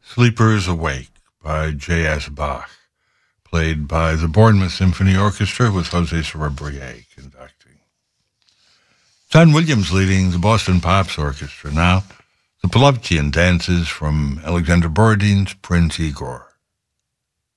Sleepers Awake by J.S. Bach, played by the Bournemouth Symphony Orchestra with Jose Cerebrier conducting. John Williams leading the Boston Pops Orchestra. Now, the Polovkian dances from Alexander Borodin's Prince Igor.